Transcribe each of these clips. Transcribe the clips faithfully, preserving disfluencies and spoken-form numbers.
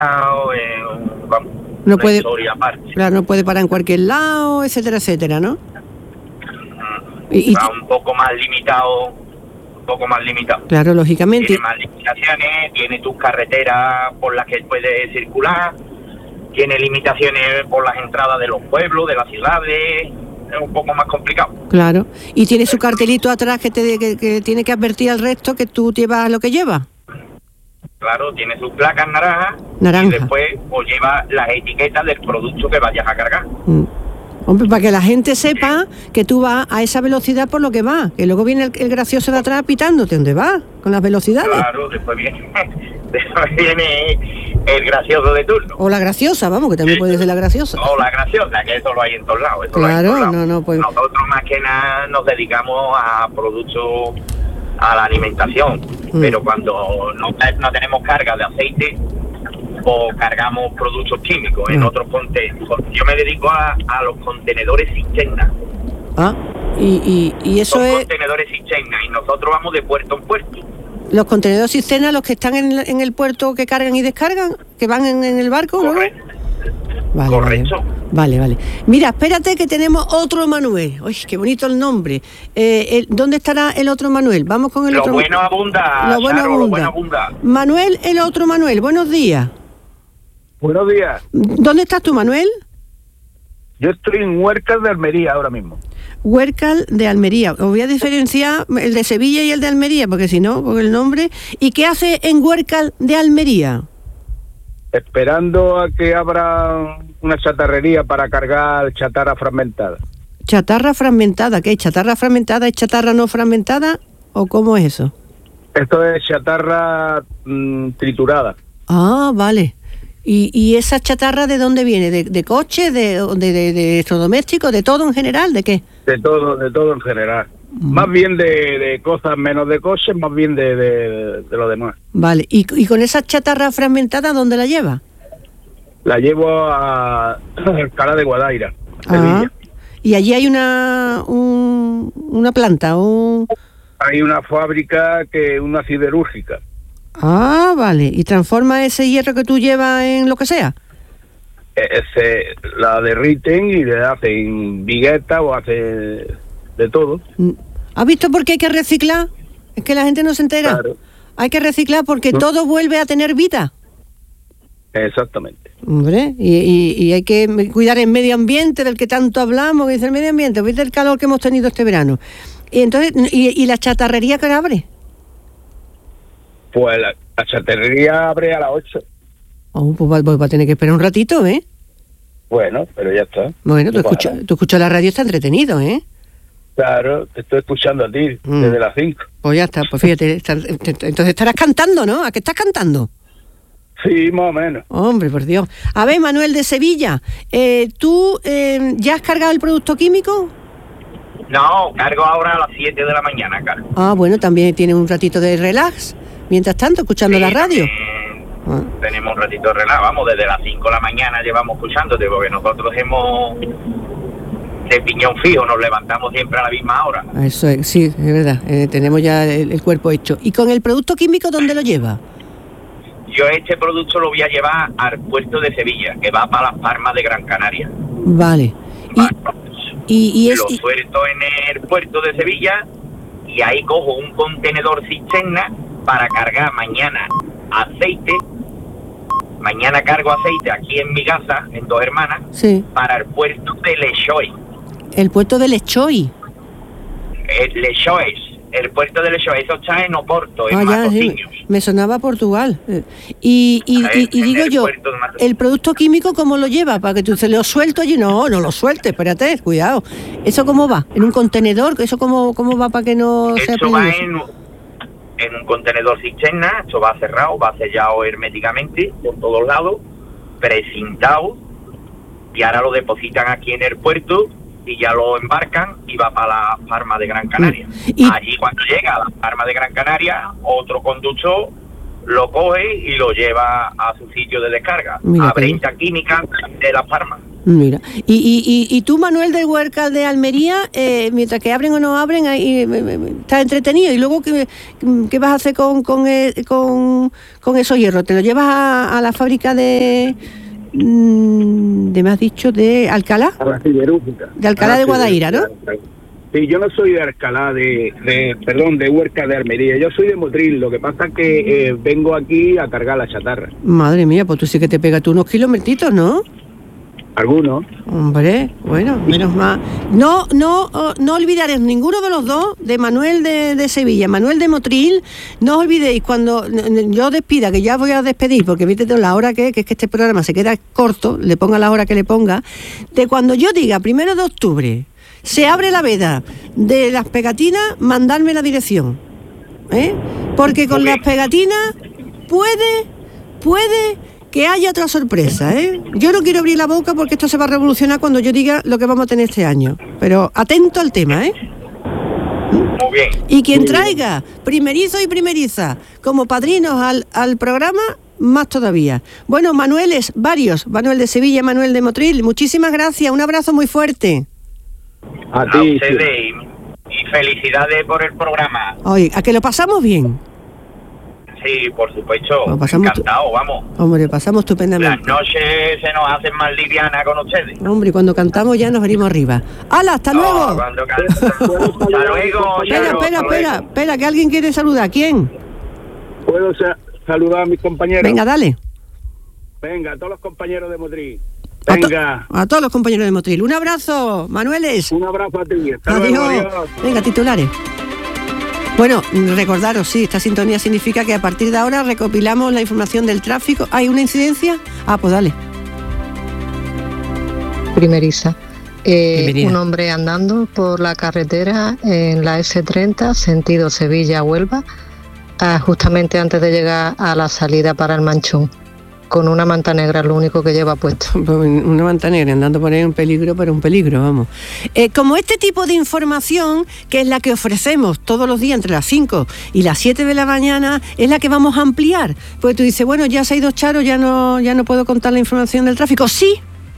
eh, un, vamos, no una puede, historia aparte. claro, no puede parar en cualquier lado, etcétera, etcétera, ¿no? Mm, Y, y, va un poco más limitado, un poco más limitado. claro, lógicamente. Tiene más limitaciones, tiene tus carreteras por las que puedes circular, tiene limitaciones por las entradas de los pueblos, de las ciudades. Es un poco más complicado. Claro. Y tiene su cartelito atrás que te que, que tiene que advertir al resto que tú llevas lo que llevas. Claro, tiene sus placas naranjas. Naranja. Y después os lleva las etiquetas del producto que vayas a cargar. Mm. Hombre, para que la gente sepa que tú vas a esa velocidad por lo que vas, que luego viene el, el gracioso de atrás pitándote, ¿dónde vas? Con las velocidades. Claro, después viene, después viene el gracioso de turno. O la graciosa, vamos, que también puede ser la graciosa. O la graciosa, que eso lo hay en todos lados. Eso claro, lo hay en todos lados. no, no, pues... Nosotros más que nada nos dedicamos a productos, a la alimentación, mm. pero cuando no, no tenemos carga de aceite, o cargamos productos químicos en mm. otros contenedores. Yo me dedico a, a los contenedores cisterna. Ah, y, y, y eso Son es... contenedores cisterna y nosotros vamos de puerto en puerto. Los contenedores cisterna, los que están en, en el puerto que cargan y descargan, que van en, en el barco, ¿no? Correcto. Vale, Correcto. Vale, vale, vale. Mira, espérate que tenemos otro Manuel. Uy, qué bonito el nombre. Eh, el, ¿Dónde estará el otro Manuel? Vamos con el lo otro. Bueno abunda, lo bueno Charo, abunda. Lo bueno abunda. Manuel, el otro Manuel. Buenos días. Buenos días. ¿Dónde estás tú, Manuel? Yo estoy en Huércal de Almería ahora mismo. Huércal de Almería. Os voy a diferenciar el de Sevilla y el de Almería, porque si no, con el nombre. ¿Y qué hace en Huércal de Almería? Esperando a que abra una chatarrería para cargar chatarra fragmentada. ¿Chatarra fragmentada? ¿Qué es? ¿Chatarra fragmentada es chatarra no fragmentada? ¿O cómo es eso? Esto es chatarra mmm, triturada. Ah, vale. ¿Y, y esa chatarra de dónde viene? ¿De, de coche? ¿De, de, de, de electrodomésticos? ¿De todo en general? ¿De qué? De todo, de todo en general. Mm. Más bien de, de cosas menos de coches, más bien de, de, de lo demás. Vale. ¿Y, y con esa chatarra fragmentada dónde la lleva? La llevo a Alcalá de Guadaira, Sevilla. Ah. ¿Y allí hay una un, una planta? Un... Hay una fábrica, que una siderúrgica. Ah, vale. ¿Y transforma ese hierro que tú llevas en lo que sea? Ese, la derriten y le hacen viguetas o hacen de todo. ¿Has visto por qué hay que reciclar? Es que la gente no se entera. Claro. Hay que reciclar porque ¿no? todo vuelve a tener vida. Exactamente. Hombre, y, y, y hay que cuidar el medio ambiente del que tanto hablamos, que dice el medio ambiente, ¿viste el calor que hemos tenido este verano? Y entonces, ¿y, y la chatarrería que abre? Pues la, la chatarrería abre a las ocho. Oh, pues va, va a tener que esperar un ratito, ¿eh? Bueno, pero ya está. Bueno, tú escuchas, tú escuchas la radio, está entretenido, ¿eh? Claro, te estoy escuchando a ti, mm. desde las cinco. Pues ya está, pues fíjate, está, entonces estarás cantando, ¿no? ¿A qué estás cantando? Sí, más o menos. Hombre, por Dios. A ver, Manuel de Sevilla, eh, ¿tú eh, ya has cargado el producto químico? No, cargo ahora a las siete de la mañana, cargo. Ah, bueno, también tiene un ratito de relax, mientras tanto, escuchando sí, la radio. Ah. Tenemos un ratito de relax, vamos, desde las cinco de la mañana llevamos escuchándote, porque nosotros hemos de piñón fijo, nos levantamos siempre a la misma hora. Eso es, sí, es verdad, eh, tenemos ya el, el cuerpo hecho. ¿Y con el producto químico dónde lo lleva? Yo este producto lo voy a llevar al puerto de Sevilla, que va para Las Palmas de Gran Canaria. Vale. Vale. Y, y, y es, lo suelto en el puerto de Sevilla y ahí cojo un contenedor cisterna para cargar mañana aceite. Mañana cargo aceite aquí en mi casa, en Dos Hermanas, sí. para el puerto de Lechoy. ¿El puerto de Lechoy? El Lechoy. El puerto de Lechoy, eso está en Oporto, en ah, ya, Matosinhos. Sí, me sonaba a Portugal. Y, y, y, y digo yo, ¿el producto químico cómo lo lleva? Para que tú se lo suelto allí. No, no lo sueltes, espérate, cuidado. ¿Eso cómo va? ¿En un contenedor? ¿Eso cómo, cómo va para que no sea Eso va en, en un contenedor cisterna, esto va cerrado, va sellado herméticamente por todos lados, precintado, y ahora lo depositan aquí en el puerto y ya lo embarcan y va para la Palma de Gran Canaria. ¿Y? Allí cuando llega a la Palma de Gran Canaria, otro conductor lo coge y lo lleva a su sitio de descarga, Mira a Brenta Química de La Palma. Mira, y, y, y, y tú, Manuel del Huércal de Almería, eh, mientras que abren o no abren, ahí, eh, eh, estás entretenido. ¿Y luego qué, qué vas a hacer con, con, eh, con, con esos hierros? ¿Te los llevas a, a la fábrica de, de, me has dicho, de Alcalá? A la siderúrgica. De Alcalá de Guadaira, ¿no? Sí, yo no soy de Alcalá, de, de perdón, de Huércal de Almería. Yo soy de Motril. Lo que pasa es que eh, vengo aquí a cargar la chatarra. Madre mía, pues tú sí que te pegas tú unos kilometritos, ¿no? Algunos. Hombre, bueno, menos mal. No, no, no olvidaréis ninguno de los dos, de Manuel de, de Sevilla, Manuel de Motril. No os olvidéis cuando yo despida, que ya voy a despedir, porque viste la hora que, que es que este programa se queda corto, le ponga la hora que le ponga, de cuando yo diga primero de octubre, se abre la veda de las pegatinas, mandarme la dirección, ¿eh? Porque con las pegatinas puede, puede que haya otra sorpresa, ¿eh? Yo no quiero abrir la boca porque esto se va a revolucionar cuando yo diga lo que vamos a tener este año. Pero atento al tema, ¿eh? Muy bien. Y quien traiga primerizo y primeriza como padrinos al, al programa, más todavía. Bueno, Manueles, varios. Manuel de Sevilla, Manuel de Motril, muchísimas gracias. Un abrazo muy fuerte. A A ti. ustedes y felicidades por el programa. Oye, ¿a que lo pasamos bien? Sí, por supuesto. Lo pasamos Encantado, tu- vamos. Hombre, pasamos Las estupendamente. noches se nos hacen más livianas con ustedes. Hombre, y cuando cantamos ya nos venimos arriba. ¡Hala, hasta No, luego! cuando can- Hasta luego. Espera, Charo, espera, hasta espera, luego. espera, que alguien quiere saludar. ¿Quién? ¿Puedo sa- saludar a mis compañeros? Venga, dale. Venga, a todos los compañeros de Motril. A to- Venga, A, todos los compañeros de Motril. Un abrazo, Manueles. un abrazo a ti. Hasta Adiós. luego, adiós. Venga, titulares. Bueno, recordaros, sí, esta sintonía significa que a partir de ahora recopilamos la información del tráfico. ¿Hay una incidencia? Ah, pues dale. Primeriza. Eh, Bienvenida. un hombre andando por la carretera en la ese treinta, sentido Sevilla-Huelva, ah, justamente antes de llegar a la salida para el Manchón, con una manta negra, lo único que lleva puesto. Una manta negra andando por ahí un peligro, pero un peligro, vamos. Eh, como este tipo de información, que es la que ofrecemos todos los días entre las cinco y las siete de la mañana, es la que vamos a ampliar. Porque tú dices, bueno, ya se ha ido Charo, ya no, ya no puedo contar la información del tráfico. Sí,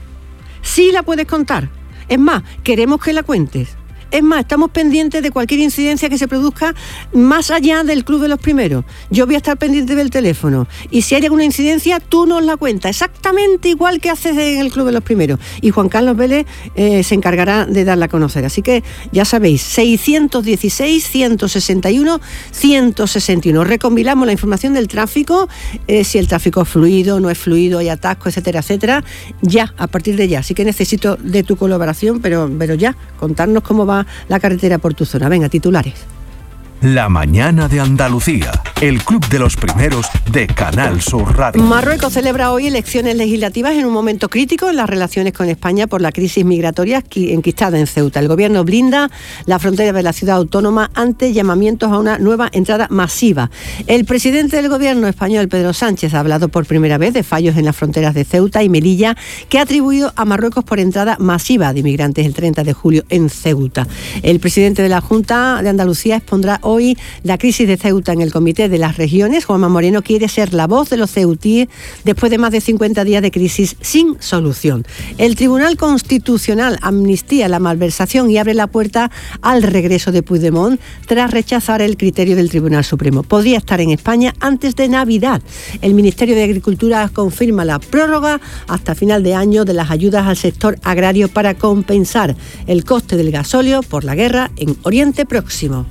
sí la puedes contar. Es más, queremos que la cuentes. Es más, estamos pendientes de cualquier incidencia que se produzca más allá del Club de los Primeros. Yo voy a estar pendiente del teléfono. Y si hay alguna incidencia, tú nos la cuentas. Exactamente igual que haces en el Club de los Primeros. Y Juan Carlos Vélez eh, se encargará de darla a conocer. Así que ya sabéis, seiscientos dieciséis, ciento sesenta y uno, ciento sesenta y uno. Recompilamos la información del tráfico, eh, si el tráfico es fluido, no es fluido, hay atasco, etcétera, etcétera. Ya, a partir de ya. Así que necesito de tu colaboración, pero, pero ya, contarnos cómo va la carretera por tu zona. Venga, titulares. La mañana de Andalucía, el club de los primeros de Canal Sur Radio. Marruecos celebra hoy elecciones legislativas en un momento crítico en las relaciones con España por la crisis migratoria enquistada en Ceuta. El gobierno blinda la frontera de la ciudad autónoma ante llamamientos a una nueva entrada masiva. El presidente del gobierno español, Pedro Sánchez, ha hablado por primera vez de fallos en las fronteras de Ceuta y Melilla que ha atribuido a Marruecos por entrada masiva de inmigrantes el treinta de julio en Ceuta. El presidente de la Junta de Andalucía expondrá hoy la crisis de Ceuta en el Comité de las Regiones. Juanma Moreno quiere ser la voz de los ceutíes después de más de cincuenta días de crisis sin solución. El Tribunal Constitucional amnistía la malversación y abre la puerta al regreso de Puigdemont tras rechazar el criterio del Tribunal Supremo. Podría estar en España antes de Navidad. El Ministerio de Agricultura confirma la prórroga hasta final de año de las ayudas al sector agrario para compensar el coste del gasóleo por la guerra en Oriente Próximo.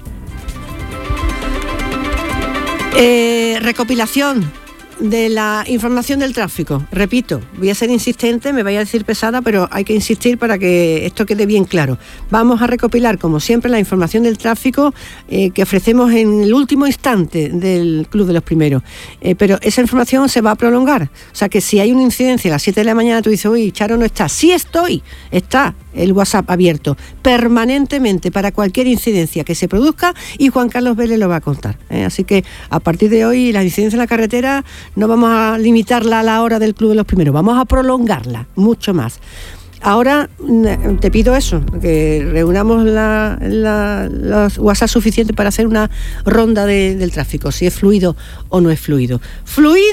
Eh, recopilación de la información del tráfico. Repito, voy a ser insistente, me vaya a decir pesada, pero hay que insistir para que esto quede bien claro. Vamos a recopilar, como siempre, la información del tráfico eh, que ofrecemos en el último instante del Club de los Primeros. Eh, pero esa información se va a prolongar. O sea que si hay una incidencia a las siete de la mañana, tú dices, uy, Charo no está. Sí estoy, está el WhatsApp abierto permanentemente para cualquier incidencia que se produzca y Juan Carlos Vélez lo va a contar. ¿eh? Así que a partir de hoy la incidencia en la carretera no vamos a limitarla a la hora del Club de los Primeros, vamos a prolongarla mucho más. Ahora te pido eso, que reunamos la, la, los WhatsApp suficientes para hacer una ronda de, del tráfico, si es fluido o no es fluido. Fluido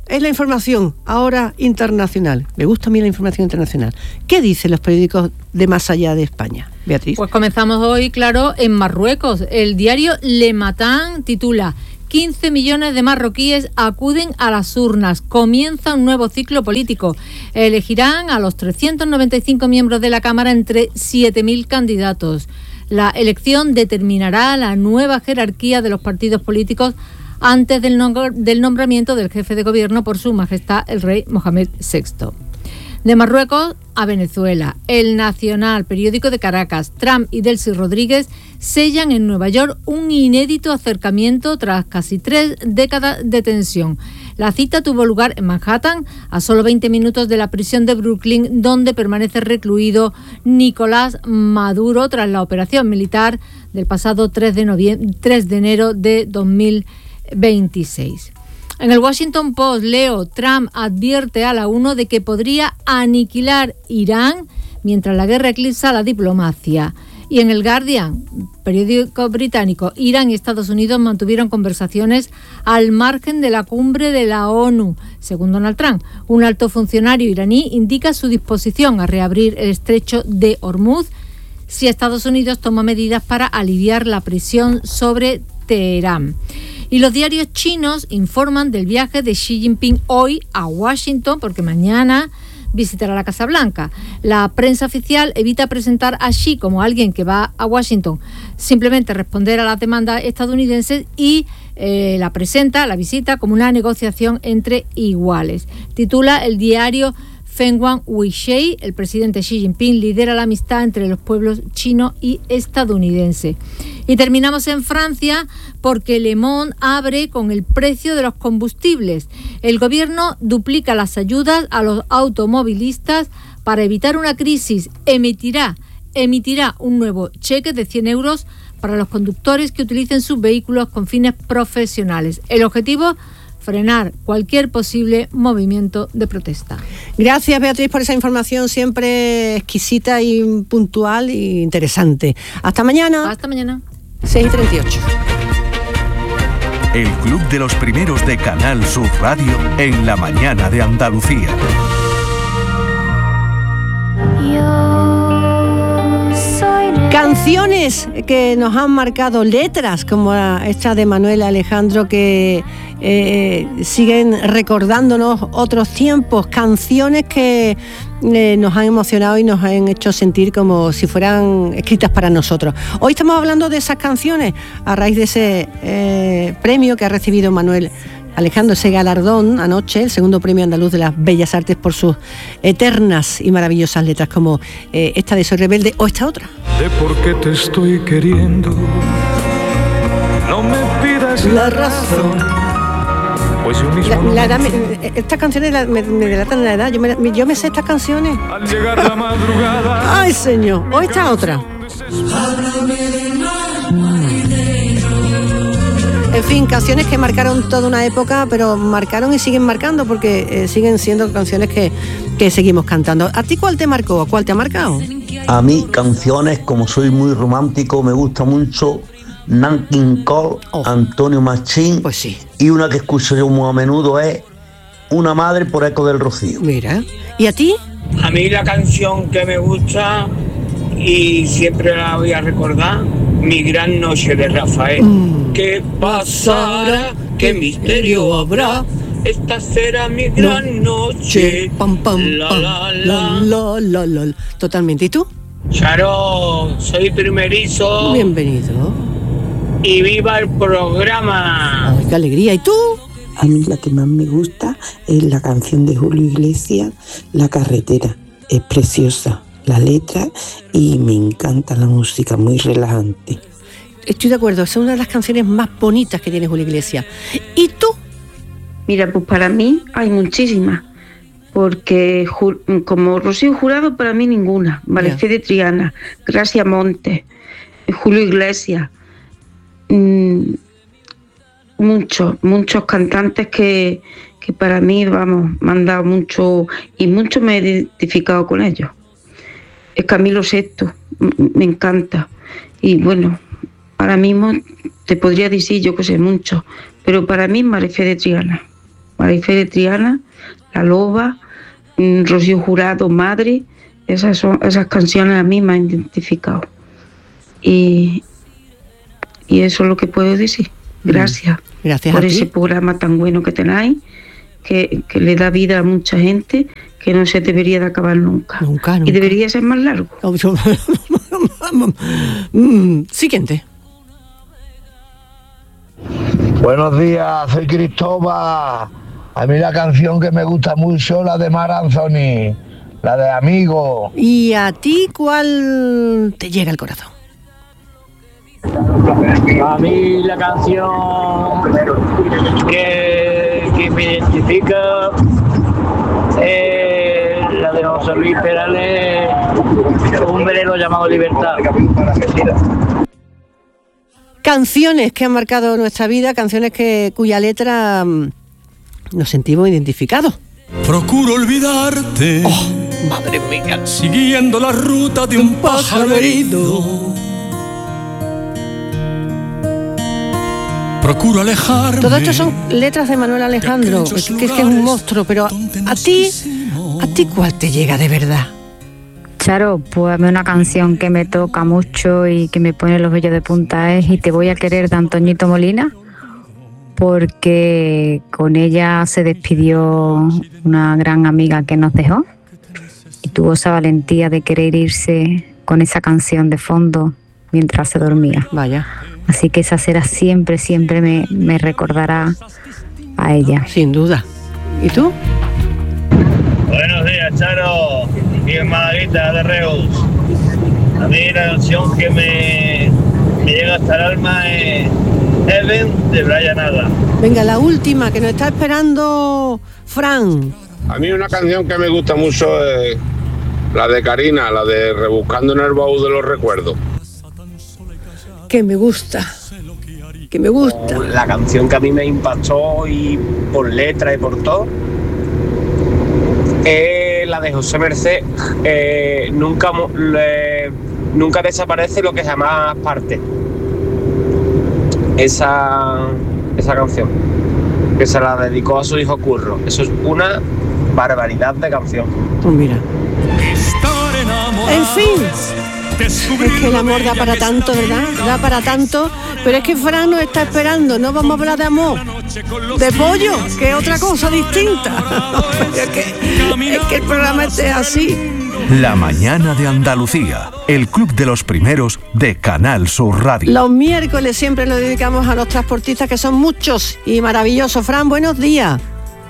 es la información ahora internacional. Me gusta a mí la información internacional. ¿Qué dicen los periódicos de más allá de España, Beatriz? Pues comenzamos hoy, claro, en Marruecos. El diario Le Matin titula: quince millones de marroquíes acuden a las urnas. Comienza un nuevo ciclo político. Elegirán a los trescientos noventa y cinco miembros de la Cámara entre siete mil candidatos. La elección determinará la nueva jerarquía de los partidos políticos antes del, nom- del nombramiento del jefe de gobierno por su majestad el rey Mohamed sexto. De Marruecos a Venezuela, El Nacional, periódico de Caracas, Trump y Delcy Rodríguez sellan en Nueva York un inédito acercamiento tras casi tres décadas de tensión. La cita tuvo lugar en Manhattan, a solo veinte minutos de la prisión de Brooklyn, donde permanece recluido Nicolás Maduro tras la operación militar del pasado tres de, noviem- tres de enero de dos mil veintiséis. En el Washington Post leo: Trump advierte a la ONU de que podría aniquilar Irán mientras la guerra eclipsa la diplomacia. Y en el Guardian, periódico británico, Irán y Estados Unidos mantuvieron conversaciones al margen de la cumbre de la ONU. Según Donald Trump, un alto funcionario iraní indica su disposición a reabrir el estrecho de Hormuz si Estados Unidos toma medidas para aliviar la presión sobre Teherán. Y los diarios chinos informan del viaje de Xi Jinping hoy a Washington, porque mañana visitará la Casa Blanca. La prensa oficial evita presentar a Xi como alguien que va a Washington, simplemente responder a las demandas estadounidenses, y eh, la presenta, la visita, como una negociación entre iguales. Titula el diario Fenghuang Weishei: el presidente Xi Jinping lidera la amistad entre los pueblos chino y estadounidense. Y terminamos en Francia, porque Le Monde abre con el precio de los combustibles. El gobierno duplica las ayudas a los automovilistas para evitar una crisis. Emitirá, emitirá un nuevo cheque de cien euros para los conductores que utilicen sus vehículos con fines profesionales. El objetivo: frenar cualquier posible movimiento de protesta. Gracias, Beatriz, por esa información siempre exquisita y puntual e interesante. Hasta mañana. Hasta mañana. seis y treinta y ocho. El Club de los Primeros de Canal Sur Radio en la mañana de Andalucía. Canciones que nos han marcado, letras como esta de Manuel Alejandro, que eh, siguen recordándonos otros tiempos, canciones que eh, nos han emocionado y nos han hecho sentir como si fueran escritas para nosotros. Hoy estamos hablando de esas canciones a raíz de ese eh, premio que ha recibido Manuel Alejandro, ese galardón anoche, el segundo premio andaluz de las Bellas Artes, por sus eternas y maravillosas letras, como eh, esta de Soy Rebelde o esta otra. De por qué te estoy queriendo, no me pidas la razón, pues yo mismo La, la no edad, me, estas canciones la, me, me delatan la edad. Yo me, yo me sé estas canciones. al llegar la madrugada. Ay, señor. O esta otra. En fin, canciones que marcaron toda una época, pero marcaron y siguen marcando, porque eh, siguen siendo canciones que, que seguimos cantando. ¿A ti cuál te marcó? ¿Cuál te ha marcado? A mí, canciones, como soy muy romántico, me gusta mucho Nat King Cole, Oh. Antonio Machín. Pues sí. Y una que escucho yo muy a menudo es Una madre por Eco del Rocío. Mira. ¿Y a ti? A mí la canción que me gusta y siempre la voy a recordar, Mi gran noche, de Rafael. Mm. ¿Qué pasará? ¿Qué misterio habrá? Esta será mi gran noche. Pam, pam, La, pam. la, La, la. la, la, la. Totalmente. ¿Y tú? Charo, soy primerizo Bienvenido. y viva el programa. Ay, qué alegría. ¿Y tú? A mí la que más me gusta es la canción de Julio Iglesias, La carretera. Es preciosa la letra y me encanta la música, muy relajante. Estoy de acuerdo, es una de las canciones más bonitas que tiene Julio Iglesias. ¿Y tú? Mira, pues para mí hay muchísimas, porque ju- como Rocío Jurado, para mí ninguna. Marifé de Triana, Gracia Montes, Julio Iglesias, mm, muchos, muchos cantantes que, que para mí, vamos, me han dado mucho, y mucho me he identificado con ellos. Es Camilo Sesto, m- me encanta. Y bueno, ahora mismo te podría decir, yo que sé, mucho, pero para mí Marifé de Triana. Marifé de Triana, La Loba, Rocío Jurado, Madre. Esas son esas canciones a mí me han identificado. Y, y eso es lo que puedo decir. Gracias, Gracias por a ti. ese programa tan bueno que tenéis, que, que le da vida a mucha gente, que no se debería de acabar nunca. Nunca, nunca. Y debería ser más largo. Mm, Siguiente. Buenos días, soy Cristóbal. A mí la canción que me gusta mucho, la de Mar Anthony, la de Amigo. ¿Y a ti cuál te llega al corazón? A mí la canción que, que me identifica es la de José Luis Perales, Un velero llamado Libertad. Canciones que han marcado nuestra vida, canciones que cuya letra mm, nos sentimos identificados. Procuro olvidarte. Oh, madre mía. Siguiendo la ruta de un pájaro herido. Procuro alejarme. Todo esto son letras de Manuel Alejandro, que, que es que es un monstruo, pero a ti, ¿a ti cuál te llega de verdad? Charo, pues a mí una canción que me toca mucho y que me pone los vellos de punta es Y te voy a querer de Antoñito Molina, porque con ella se despidió una gran amiga que nos dejó y tuvo esa valentía de querer irse con esa canción de fondo mientras se dormía. Vaya. Así que esa será siempre, siempre me, me recordará a ella. Sin duda. ¿Y tú? Buenos días, Charo. Bien Malaguita de Reus. A mí la canción que me, me llega hasta el alma es Heaven de Brian Adams. Venga, la última que nos está esperando Fran. A mí una canción que me gusta mucho es la de Karina, la de Rebuscando en el baúl de los recuerdos. Que me gusta. Que me gusta. La canción que a mí me impactó y por letra y por todo es la de José Merced, eh, nunca, le, nunca desaparece lo que jamás parte. Esa, esa canción, que se la dedicó a su hijo Curro. Eso es una barbaridad de canción. Pues mira. En fin. Es que el amor da para tanto, ¿verdad? Da para tanto. Pero es que Fran nos está esperando. No vamos a hablar de amor, de pollo, que es otra cosa distinta. es, que, es que el programa esté así. La mañana de Andalucía, el club de los primeros de Canal Sur Radio. Los miércoles siempre lo dedicamos a los transportistas, que son muchos y maravillosos. Fran, buenos días.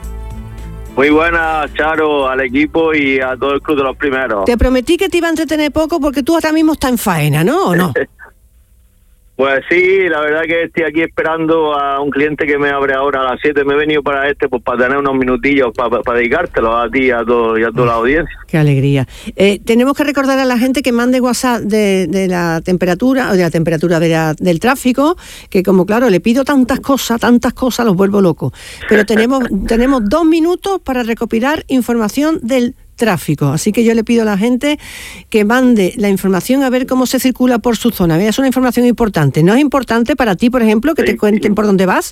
Muy buenas, Charo, al equipo y a todo el club de los primeros. Te prometí que te iba a entretener poco porque tú ahora mismo estás en faena, ¿no? ¿O no? Pues sí, la verdad que estoy aquí esperando a un cliente que me abre ahora a las siete. Me he venido para este, pues para tener unos minutillos para, para, para dedicártelo a ti y a, todo, y a toda la audiencia. Qué alegría. Eh, tenemos que recordar a la gente que mande WhatsApp de, de la temperatura, o de la temperatura de la, del tráfico, que como claro, le pido tantas cosas, tantas cosas, los vuelvo locos. Pero tenemos, tenemos dos minutos para recopilar información del tráfico, así que yo le pido a la gente que mande la información a ver cómo se circula por su zona. Es una información importante. ¿No es importante para ti, por ejemplo, que sí, te cuenten por dónde vas?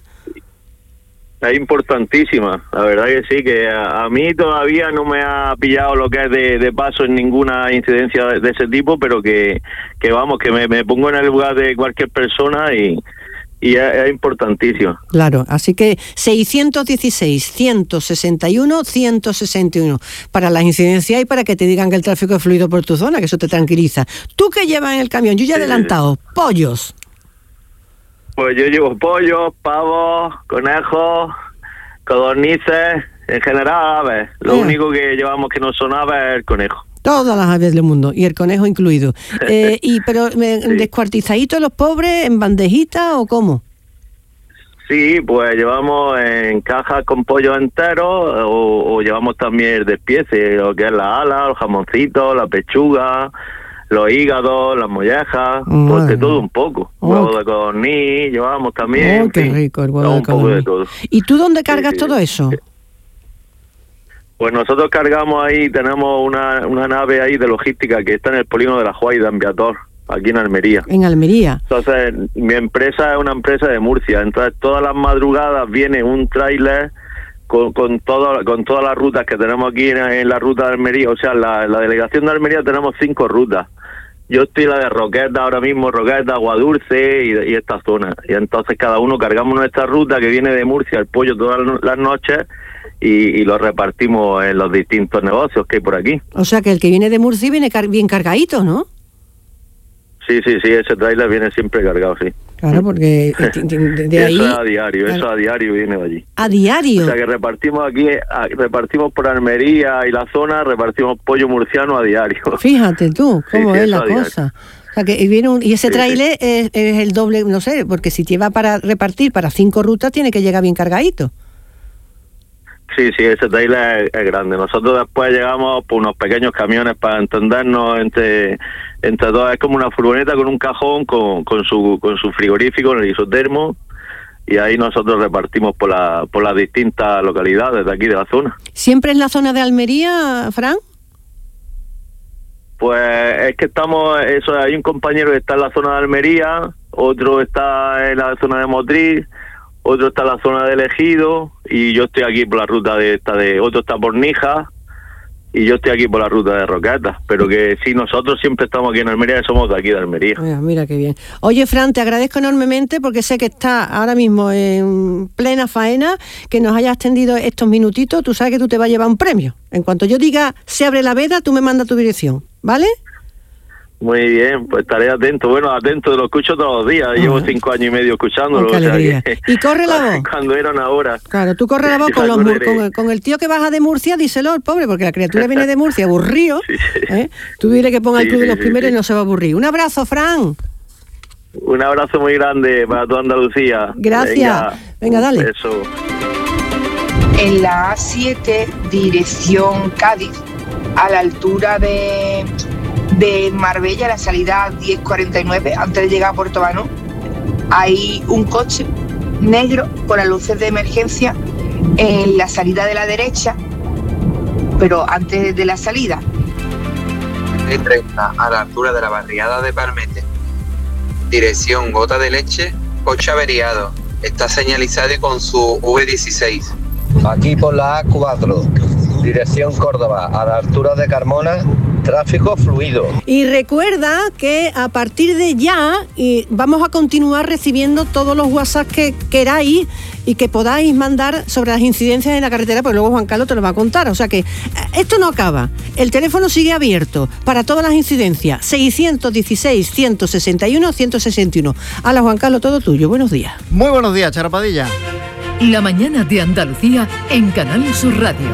Es importantísima, la verdad que sí, que a, a mí todavía no me ha pillado lo que es de, de paso en ninguna incidencia de, de ese tipo, pero que, que vamos, que me, me pongo en el lugar de cualquier persona y Y es, es importantísimo. Claro, así que seiscientos dieciséis, ciento sesenta y uno, ciento sesenta y uno para las incidencias y para que te digan que el tráfico es fluido por tu zona, que eso te tranquiliza. ¿Tú qué llevas en el camión? Yo ya he adelantado, pollos. Pues yo llevo pollos, pavos, conejos, codornices, en general aves. Lo eh. único que llevamos que no son aves es el conejo. Todas las aves del mundo, y el conejo incluido. Eh, y pero sí. ¿Descuartizaditos los pobres, en bandejitas o cómo? Sí, pues llevamos en cajas con pollos enteros o, o llevamos también el despiece, lo que es la ala, los jamoncitos, la pechuga, los hígados, las mollejas, oh, pues de todo un poco. Oh, huevo de codorniz llevamos también. Oh, qué fin, rico el huevo de un poco de todo. ¿Y tú dónde cargas sí, todo sí. eso? Pues nosotros cargamos ahí, tenemos una, una nave ahí de logística que está en el polígono de la Juaida, en Viator, aquí en Almería. En Almería. Entonces, mi empresa es una empresa de Murcia, entonces todas las madrugadas viene un tráiler con, con, todo, con todas las rutas que tenemos aquí en, en la ruta de Almería, o sea, la, la delegación de Almería tenemos cinco rutas. Yo estoy en la de Roqueta ahora mismo, Roqueta, Aguadulce y, y esta zona. Y entonces cada uno cargamos nuestra ruta que viene de Murcia, el pollo todas las noches, y, y lo repartimos en los distintos negocios que hay por aquí. O sea que el que viene de Murcia viene car- bien cargadito, ¿no? Sí, sí, sí, ese trailer viene siempre cargado, sí. Claro, porque de, de ahí... Eso es a diario, claro. eso a diario viene de allí. A diario. O sea que repartimos aquí, a, repartimos por Almería y la zona, repartimos pollo murciano a diario. Fíjate tú, cómo Sí, sí, es la eso a diario. cosa. O sea que viene un, y ese Sí, tráiler es, es el doble, no sé, porque si lleva para repartir para cinco rutas tiene que llegar bien cargadito. Sí, sí, ese trailer es, es grande. Nosotros después llegamos por unos pequeños camiones para entendernos entre entre todos. Es como una furgoneta con un cajón con, con su con su frigorífico, el isotermo, y ahí nosotros repartimos por la por las distintas localidades de aquí de la zona. ¿Siempre en la zona de Almería, Fran? Pues es que estamos, eso, hay un compañero que está en la zona de Almería, otro está en la zona de Motril, otro está en la zona de Ejido, y yo estoy aquí por la ruta de esta de, otro está por Níjar, y yo estoy aquí por la ruta de Roquetas, pero que sí, nosotros siempre estamos aquí en Almería, y somos de aquí de Almería. Mira, mira qué bien. Oye, Fran, te agradezco enormemente porque sé que estás ahora mismo en plena faena, que nos hayas atendido estos minutitos. Tú sabes que tú te vas a llevar un premio. En cuanto yo diga se abre la veda, tú me mandas tu dirección, ¿vale? Muy bien, pues estaré atento. Bueno, atento, lo escucho todos los días. Llevo cinco años y medio escuchándolo. Oh, qué o sea alegría. que, Y corre la voz. Cuando era una hora. Claro, tú corre la voz con, los, mur- con, el, con el tío que baja de Murcia, díselo al pobre, porque la criatura viene de Murcia, aburrido. Sí, sí. ¿eh? Tú dile que ponga el Sí, club de sí, los sí, primeros sí. y no se va a aburrir. Un abrazo, Fran. Un abrazo muy grande para toda Andalucía. Gracias. Venga, Venga, dale. un beso. En la A siete, dirección Cádiz, a la altura de, de Marbella, la salida diez cuarenta y nueve, antes de llegar a Puerto Banús, hay un coche negro con las luces de emergencia en la salida de la derecha, pero antes de la salida. D treinta, a la altura de la barriada de Palmete. Dirección Gota de Leche, coche averiado. Está señalizado y con su V dieciséis. Aquí por la A cuatro, dirección Córdoba, a la altura de Carmona, tráfico fluido. Y recuerda que a partir de ya y vamos a continuar recibiendo todos los WhatsApp que queráis y que podáis mandar sobre las incidencias en la carretera, porque luego Juan Carlos te lo va a contar. O sea que esto no acaba. El teléfono sigue abierto para todas las incidencias. seiscientos dieciséis, ciento sesenta y uno, ciento sesenta y uno. Hala, Juan Carlos, todo tuyo. Buenos días. Muy buenos días, Charo Padilla. La mañana de Andalucía en Canal Sur Radio.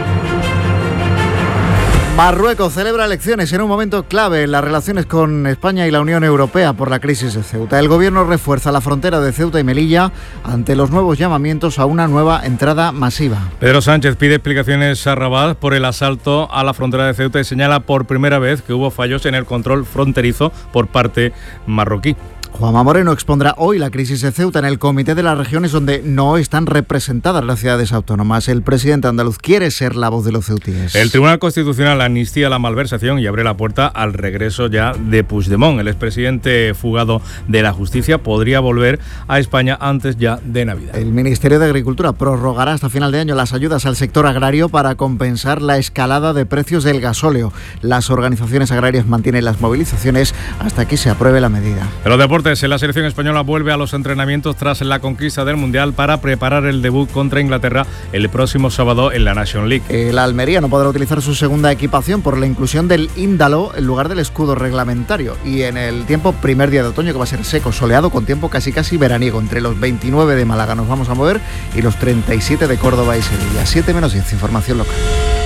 Marruecos celebra elecciones en un momento clave en las relaciones con España y la Unión Europea por la crisis de Ceuta. El gobierno refuerza la frontera de Ceuta y Melilla ante los nuevos llamamientos a una nueva entrada masiva. Pedro Sánchez pide explicaciones a Rabat por el asalto a la frontera de Ceuta y señala por primera vez que hubo fallos en el control fronterizo por parte marroquí. Juanma Moreno expondrá hoy la crisis de Ceuta en el Comité de las Regiones, donde no están representadas las ciudades autónomas. El presidente andaluz quiere ser la voz de los ceutíes. El Tribunal Constitucional amnistía la malversación y abre la puerta al regreso ya de Puigdemont. El expresidente fugado de la justicia podría volver a España antes ya de Navidad. El Ministerio de Agricultura prorrogará hasta final de año las ayudas al sector agrario para compensar la escalada de precios del gasóleo. Las organizaciones agrarias mantienen las movilizaciones hasta que se apruebe la medida. En los deportes, la selección española vuelve a los entrenamientos tras la conquista del Mundial para preparar el debut contra Inglaterra el próximo sábado en la National League. El Almería no podrá utilizar su segunda equipación por la inclusión del índalo en lugar del escudo reglamentario. Y en el tiempo, primer día de otoño, que va a ser seco, soleado, con tiempo casi casi veraniego. Entre los veintinueve de Málaga nos vamos a mover y los treinta y siete de Córdoba y Sevilla. siete menos diez, información local.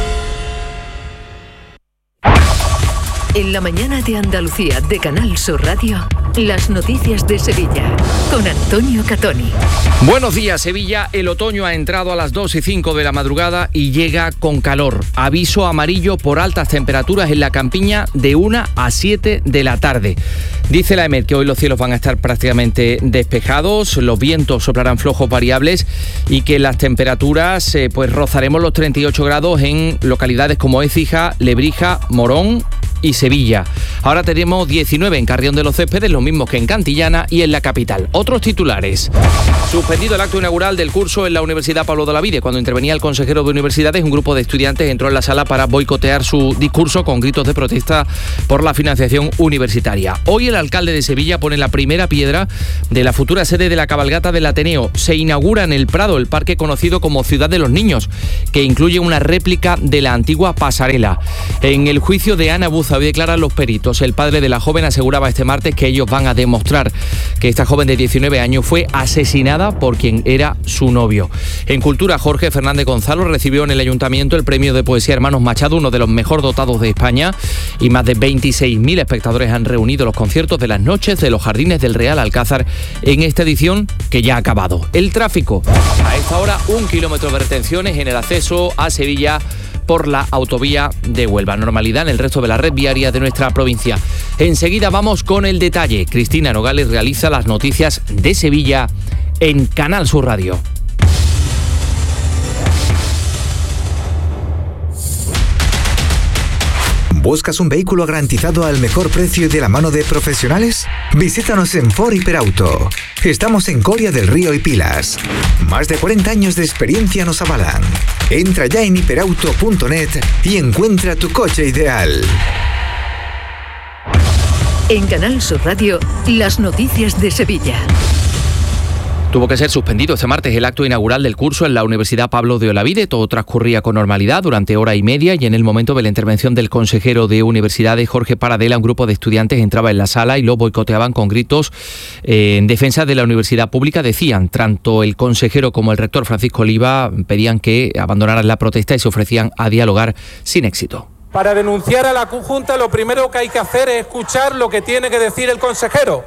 En la mañana de Andalucía de Canal Sur Radio, las noticias de Sevilla con Antonio Catoni. Buenos días, Sevilla. El otoño ha entrado a las dos y cinco de la madrugada y llega con calor. Aviso amarillo por altas temperaturas en la campiña de una a siete de la tarde. Dice la EMET que hoy los cielos van a estar prácticamente despejados, los vientos soplarán flojos variables y que las temperaturas eh, pues rozaremos los treinta y ocho grados en localidades como Écija, Lebrija, Morón y Sevilla. Ahora tenemos diecinueve en Carrión de los Céspedes, lo mismo que en Cantillana y en la capital. Otros titulares. Suspendido el acto inaugural del curso en la Universidad Pablo de Olavide. Cuando intervenía el consejero de Universidades, un grupo de estudiantes entró en la sala para boicotear su discurso con gritos de protesta por la financiación universitaria. Hoy el alcalde de Sevilla pone la primera piedra de la futura sede de la cabalgata del Ateneo. Se inaugura en el Prado el parque conocido como Ciudad de los Niños, que incluye una réplica de la antigua pasarela. En el juicio de Ana Buza hoy declaran los peritos. El padre de la joven aseguraba este martes que ellos van a demostrar que esta joven de diecinueve años fue asesinada por quien era su novio. En Cultura, Jorge Fernández Gonzalo recibió en el Ayuntamiento el premio de poesía Hermanos Machado, uno de los mejor dotados de España, y más de veintiséis mil espectadores han reunido los conciertos de las noches de los Jardines del Real Alcázar en esta edición que ya ha acabado. El tráfico. A esta hora, un kilómetro de retenciones en el acceso a Sevilla por la autovía de Huelva. Normalidad en el resto de la red viaria de nuestra provincia. Enseguida vamos con el detalle. Cristina Nogales realiza las noticias de Sevilla en Canal Sur Radio. ¿Buscas un vehículo garantizado al mejor precio y de la mano de profesionales? Visítanos en Ford Hiperauto. Estamos en Coria del Río y Pilas. Más de cuarenta años de experiencia nos avalan. Entra ya en hiperauto punto net y encuentra tu coche ideal. En Canal Sur Radio, las noticias de Sevilla. Tuvo que ser suspendido este martes el acto inaugural del curso en la Universidad Pablo de Olavide. Todo transcurría con normalidad durante hora y media y en el momento de la intervención del consejero de Universidades, Jorge Paradela, un grupo de estudiantes entraba en la sala y lo boicoteaban con gritos eh, en defensa de la universidad pública. Decían, tanto el consejero como el rector Francisco Oliva pedían que abandonaran la protesta y se ofrecían a dialogar sin éxito. Para denunciar a la Junta lo primero que hay que hacer es escuchar lo que tiene que decir el consejero.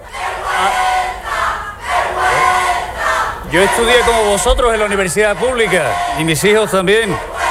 Yo estudié como vosotros en la universidad pública y mis hijos también.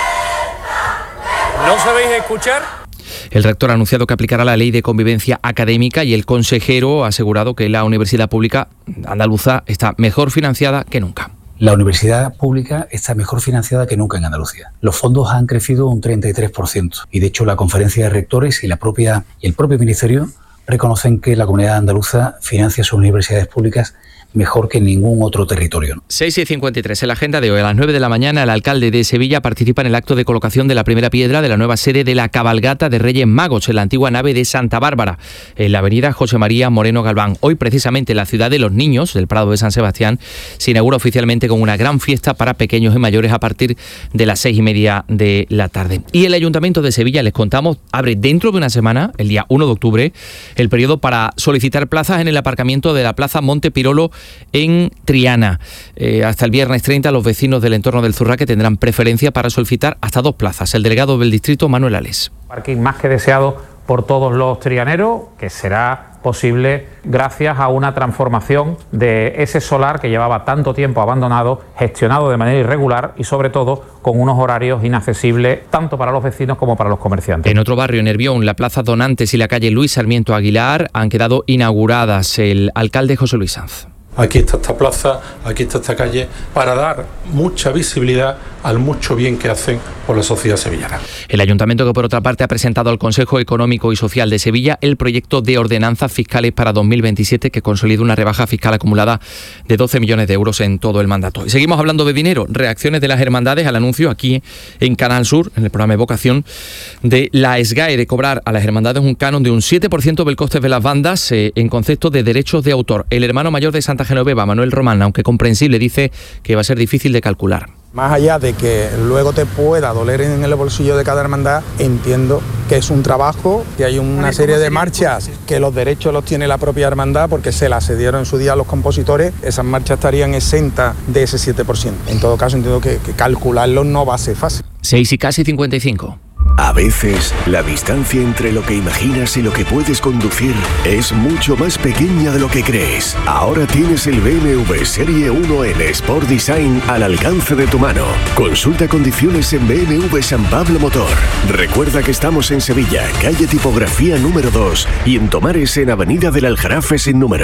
¿No sabéis escuchar? El rector ha anunciado que aplicará la ley de convivencia académica y el consejero ha asegurado que la universidad pública andaluza está mejor financiada que nunca. La universidad pública está mejor financiada que nunca en Andalucía. Los fondos han crecido un treinta y tres por ciento y de hecho la conferencia de rectores y, la propia, y el propio ministerio reconocen que la comunidad andaluza financia sus universidades públicas mejor que en ningún otro territorio. seis y cincuenta y tres en la agenda de hoy. A las nueve de la mañana, el alcalde de Sevilla participa en el acto de colocación de la primera piedra de la nueva sede de la cabalgata de Reyes Magos en la antigua nave de Santa Bárbara, en la avenida José María Moreno Galván. Hoy, precisamente, la ciudad de los niños, del Prado de San Sebastián, se inaugura oficialmente con una gran fiesta para pequeños y mayores a partir de las seis y media de la tarde. Y el Ayuntamiento de Sevilla, les contamos, abre dentro de una semana, el día uno de octubre, el periodo para solicitar plazas en el aparcamiento de la Plaza Monte Pirolo en Triana. Eh, hasta el viernes treinta, los vecinos del entorno del Zurraque tendrán preferencia para solicitar hasta dos plazas. El delegado del distrito, Manuel Ales. Parking más que deseado por todos los trianeros, que será posible gracias a una transformación de ese solar que llevaba tanto tiempo abandonado, gestionado de manera irregular y sobre todo con unos horarios inaccesibles tanto para los vecinos como para los comerciantes. En otro barrio, Nervión, la Plaza Donantes y la calle Luis Sarmiento Aguilar han quedado inauguradas. El alcalde José Luis Sanz. Aquí está esta plaza, aquí está esta calle, para dar mucha visibilidad al mucho bien que hacen por la sociedad sevillana. El Ayuntamiento, que por otra parte ha presentado al Consejo Económico y Social de Sevilla el proyecto de ordenanzas fiscales para dos mil veintisiete, que consolida una rebaja fiscal acumulada de doce millones de euros en todo el mandato. Y seguimos hablando de dinero. Reacciones de las hermandades al anuncio aquí en Canal Sur, en el programa Evocación, de la SGAE de cobrar a las hermandades un canon de un siete por ciento del coste de las bandas eh, en concepto de derechos de autor. El hermano mayor de Santa Genoveva, Manuel Román, aunque comprensible, dice que va a ser difícil de calcular. Más allá de que luego te pueda doler en el bolsillo de cada hermandad, entiendo que es un trabajo, que hay una serie de marchas que los derechos los tiene la propia hermandad porque se las cedieron en su día a los compositores. Esas marchas estarían exentas de ese siete por ciento. En todo caso, entiendo que, que calcularlo no va a ser fácil. seis y casi cincuenta y cinco. A veces, la distancia entre lo que imaginas y lo que puedes conducir es mucho más pequeña de lo que crees. Ahora tienes el B M W Serie uno N Sport Design al alcance de tu mano. Consulta condiciones en B M W San Pablo Motor. Recuerda que estamos en Sevilla, calle Tipografía número dos, y en Tomares, en Avenida del Aljarafe sin número.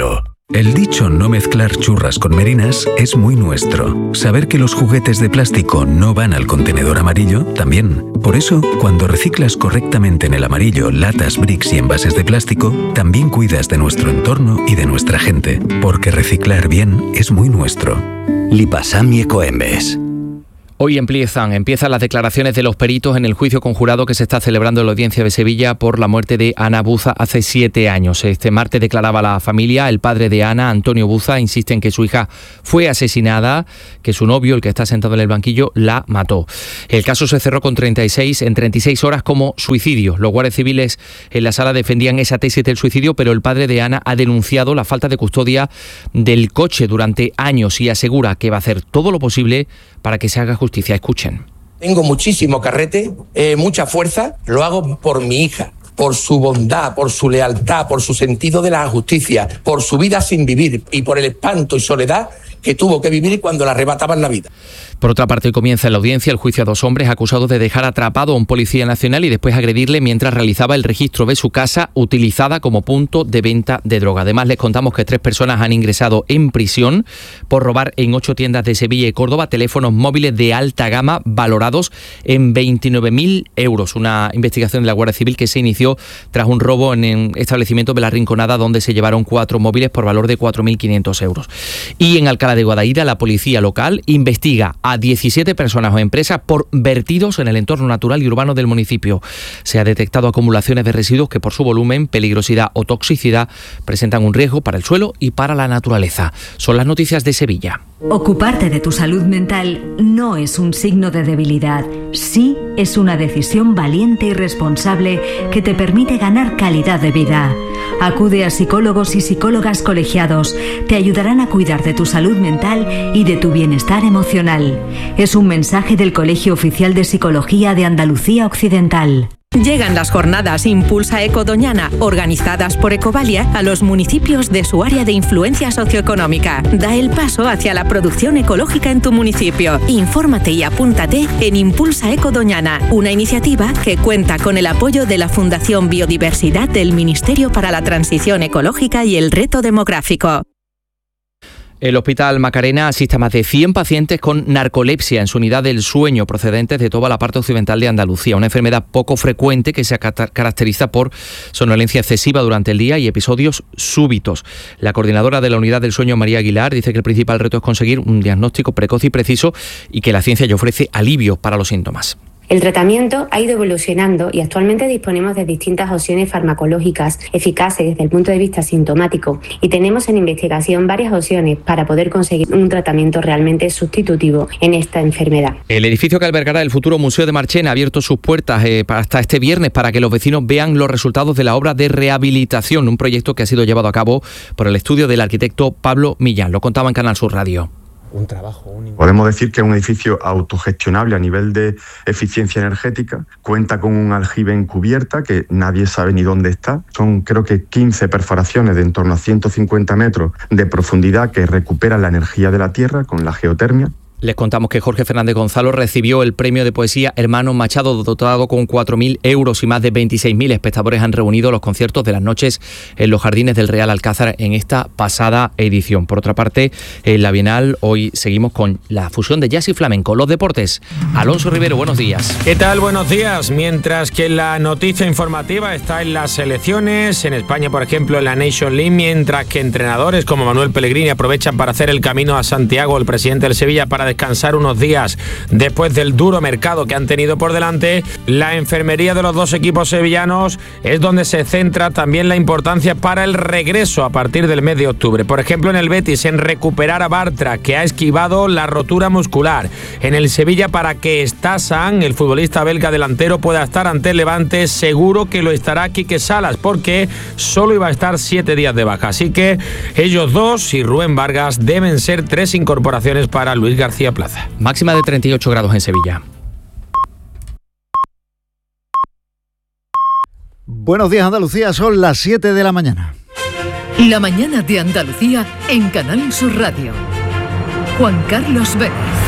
El dicho no mezclar churras con merinas es muy nuestro. Saber que los juguetes de plástico no van al contenedor amarillo, también. Por eso, cuando reciclas correctamente en el amarillo latas, bricks y envases de plástico, también cuidas de nuestro entorno y de nuestra gente. Porque reciclar bien es muy nuestro. Lipasam y Ecoembes. Hoy empiezan, empiezan las declaraciones de los peritos en el juicio conjurado que se está celebrando en la Audiencia de Sevilla por la muerte de Ana Buza hace siete años. Este martes declaraba la familia. El padre de Ana, Antonio Buza, insiste en que su hija fue asesinada, que su novio, el que está sentado en el banquillo, la mató. El caso se cerró con treinta y seis, en treinta y seis horas como suicidio. Los guardias civiles en la sala defendían esa tesis del suicidio, pero el padre de Ana ha denunciado la falta de custodia del coche durante años y asegura que va a hacer todo lo posible para que se haga justicia. Escuchen. Tengo muchísimo carrete, eh, mucha fuerza, lo hago por mi hija, por su bondad, por su lealtad, por su sentido de la justicia, por su vida sin vivir y por el espanto y soledad que tuvo que vivir cuando le arrebataban la vida. Por otra parte, hoy comienza en la audiencia el juicio a dos hombres acusados de dejar atrapado a un policía nacional y después agredirle mientras realizaba el registro de su casa utilizada como punto de venta de droga. Además, les contamos que tres personas han ingresado en prisión por robar en ocho tiendas de Sevilla y Córdoba teléfonos móviles de alta gama valorados en veintinueve mil euros. Una investigación de la Guardia Civil que se inició tras un robo en un establecimiento de La Rinconada donde se llevaron cuatro móviles por valor de cuatro mil quinientos euros. Y en Alcalá de Guadaira, la policía local investiga a diecisiete personas o empresas por vertidos en el entorno natural y urbano del municipio. Se ha detectado acumulaciones de residuos que por su volumen, peligrosidad o toxicidad presentan un riesgo para el suelo y para la naturaleza. Son las noticias de Sevilla. Ocuparte de tu salud mental no es un signo de debilidad, sí es una decisión valiente y responsable que te permite ganar calidad de vida. Acude a psicólogos y psicólogas colegiados, te ayudarán a cuidar de tu salud mental y de tu bienestar emocional. Es un mensaje del Colegio Oficial de Psicología de Andalucía Occidental. Llegan las jornadas Impulsa Eco Doñana, organizadas por Ecovalia, a los municipios de su área de influencia socioeconómica. Da el paso hacia la producción ecológica en tu municipio. Infórmate y apúntate en Impulsa Eco Doñana, una iniciativa que cuenta con el apoyo de la Fundación Biodiversidad del Ministerio para la Transición Ecológica y el Reto Demográfico. El Hospital Macarena asiste a más de cien pacientes con narcolepsia en su unidad del sueño procedentes de toda la parte occidental de Andalucía, una enfermedad poco frecuente que se caracteriza por somnolencia excesiva durante el día y episodios súbitos. La coordinadora de la unidad del sueño, María Aguilar, dice que el principal reto es conseguir un diagnóstico precoz y preciso y que la ciencia ya ofrece alivio para los síntomas. El tratamiento ha ido evolucionando y actualmente disponemos de distintas opciones farmacológicas eficaces desde el punto de vista sintomático y tenemos en investigación varias opciones para poder conseguir un tratamiento realmente sustitutivo en esta enfermedad. El edificio que albergará el futuro Museo de Marchena ha abierto sus puertas eh, hasta este viernes para que los vecinos vean los resultados de la obra de rehabilitación, un proyecto que ha sido llevado a cabo por el estudio del arquitecto Pablo Millán. Lo contaba en Canal Sur Radio. Un trabajo único. Podemos decir que es un edificio autogestionable a nivel de eficiencia energética, cuenta con un aljibe en cubierta que nadie sabe ni dónde está. Son creo que quince perforaciones de en torno a ciento cincuenta metros de profundidad que recuperan la energía de la tierra con la geotermia. Les contamos que Jorge Fernández Gonzalo recibió el premio de poesía Hermano Machado, dotado con cuatro mil euros y más de veintiséis mil espectadores han reunido los conciertos de las noches en los jardines del Real Alcázar en esta pasada edición. Por otra parte, en la Bienal hoy seguimos con la fusión de jazz y flamenco. Los deportes. Alonso Rivero, buenos días. ¿Qué tal? Buenos días. Mientras que la noticia informativa está en las selecciones, en España, por ejemplo, en la Nation League, mientras que entrenadores como Manuel Pellegrini aprovechan para hacer el camino a Santiago, el presidente del Sevilla, para descansar unos días después del duro mercado que han tenido por delante, la enfermería de los dos equipos sevillanos es donde se centra también la importancia para el regreso a partir del mes de octubre. Por ejemplo, en el Betis, en recuperar a Bartra, que ha esquivado la rotura muscular. En el Sevilla, para que Stasan, el futbolista belga delantero, pueda estar ante el Levante, seguro que lo estará Quique Salas, porque solo iba a estar siete días de baja. Así que ellos dos y Rubén Vargas deben ser tres incorporaciones para Luis García Plaza. Máxima de treinta y ocho grados en Sevilla. Buenos días, Andalucía, son las siete de la mañana. La mañana de Andalucía en Canal Sur Radio. Juan Carlos Vélez.